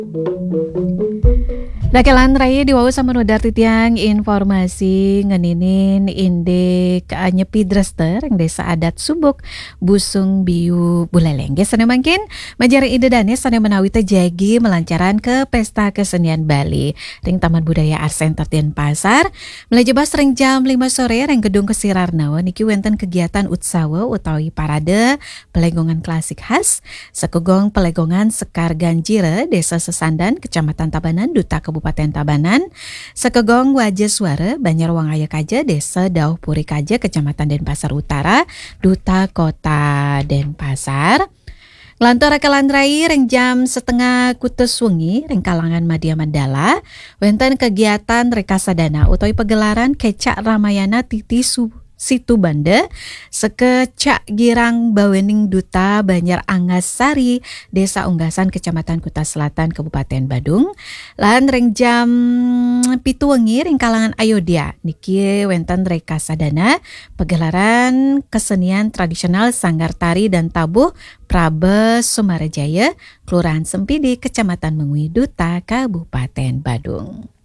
Dakelan raya diwau sama nudar titiang informasi ngeninin indek nyepi drester yang desa adat subuk busung biu buleleng. Sana mungkin majari ide dane sana menawi terjagi melancaran ke pesta kesenian Bali. Ring Taman Budaya Art Center Denpasar. Mulai jebas ring jam 5 sore ring gedung Kesirarnawa niki wenten kegiatan utsawa utawi parade pelegongan klasik khas sekugong pelegongan Sekar Ganjire Desa Sesandan Kecamatan Tabanan Duta Kabupaten Tabanan sekegong Wajah Suara Banyarwangaya Kaja Desa Dauh Puri Kaja Kecamatan Denpasar Utara Duta Kota Denpasar. Lantor kelandrai ring jam setengah kutus wengi ring kalangan Madya Mandala wenten kegiatan rekasadana utawi pegelaran Kecak Ramayana Titi Situ Banda sekecak girang bawening Duta Banjar Angasari Desa Unggasan Kecamatan Kuta Selatan Kabupaten Badung. Lan ring jam pitu wengi ring kalangan Ayodya niki wenten rekasadana pegelaran kesenian tradisional Sanggar Tari dan Tabuh Prabe Sumarajaya Kelurahan Sempidi Kecamatan Mengui Duta Kabupaten Badung.